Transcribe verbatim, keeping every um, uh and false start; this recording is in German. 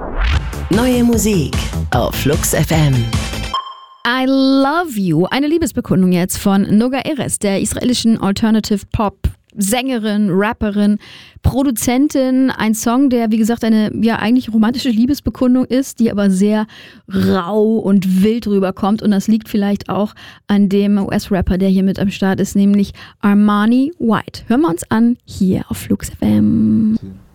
Neue Musik auf Flux F M. I Love You, eine Liebesbekundung jetzt von Noga Erez, der israelischen Alternative Pop Sängerin, Rapperin, Produzentin. Ein Song, der wie gesagt eine ja eigentlich romantische Liebesbekundung ist, die aber sehr rau und wild rüberkommt. Und das liegt vielleicht auch an dem U S-Rapper, der hier mit am Start ist, nämlich Armani White. Hören wir uns an hier auf Flux F M.